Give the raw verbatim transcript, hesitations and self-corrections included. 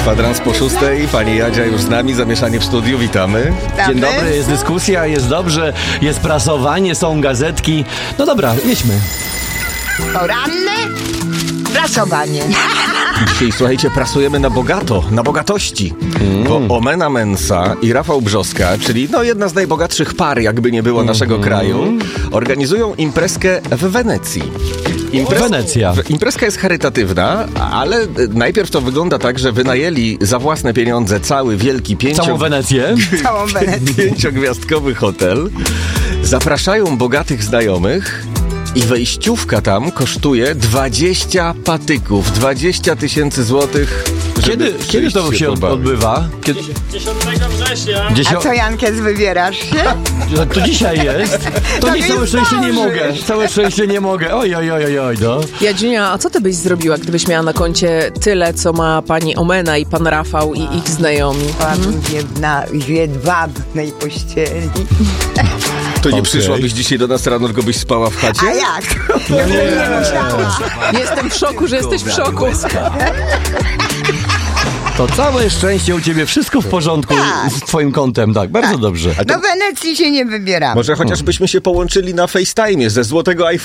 Kwadrans po szóstej, pani Jadzia już z nami, zamieszanie w studiu, witamy. Dzień dobry, jest dyskusja, jest dobrze, jest prasowanie, są gazetki. No dobra, jedźmy. Poranne prasowanie. Dzisiaj, słuchajcie, prasujemy na bogato, na bogatości. Mm. Bo Omena Mensa i Rafał Brzoska, czyli no jedna z najbogatszych par, jakby nie było, naszego mm. kraju, organizują imprezkę w Wenecji. Imprez... Wenecja. Imprezka jest charytatywna, ale najpierw to wygląda tak, że wynajęli za własne pieniądze cały wielki pięcio... Całą Wenecję. Całą Wenecję. pięciogwiazdkowy hotel. Zapraszają bogatych znajomych. I wejściówka tam kosztuje dwadzieścia patyków, dwadzieścia tysięcy złotych. Kiedy, kiedy to się pobawić. odbywa? Kiedy... dziesiątego września. Dziesio... A co, Jankes, wybierasz się? To, to dzisiaj jest. To, To nie nie całe szczęście nie zdążysz. mogę. Całe szczęście nie mogę. Oj, oj, oj, oj, oj, no. Jadziunia, a co ty byś zrobiła, gdybyś miała na koncie tyle, co ma pani Omena i pan Rafał i ich znajomi? Byłabym na jedwabnej pościeli. To nie Okay. przyszłabyś dzisiaj do nas rano, tylko byś spała w chacie? A jak? No nie. Nie musiała. Jestem w szoku, że jesteś w szoku. To całe szczęście u ciebie, wszystko w porządku Tak. z twoim kontem, tak, bardzo dobrze. A to Do Wenecji się nie wybieramy. może chociaż byśmy się połączyli na FaceTime'ie ze złotego iPhone'a.